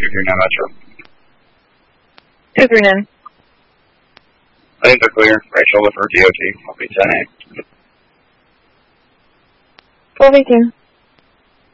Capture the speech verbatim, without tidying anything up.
two three nine Metro. two three nine. I think they're clear. Right shoulder for D O T. I'll be ten eight. twelve eighteen.